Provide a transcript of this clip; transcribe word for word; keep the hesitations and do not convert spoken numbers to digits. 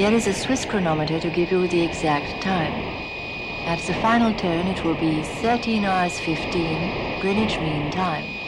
Here is a Swiss chronometer to give you the exact time. At the final turn, it will be thirteen hours fifteen, Greenwich Mean Time.